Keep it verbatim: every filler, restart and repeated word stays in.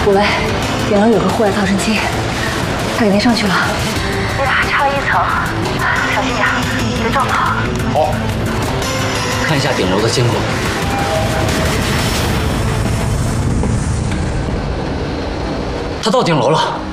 五雷，顶楼有个户外逃生机，他给您上去了。你俩还差了一层，小心点，别撞到。 好，看一下顶楼的监控。他到顶楼了。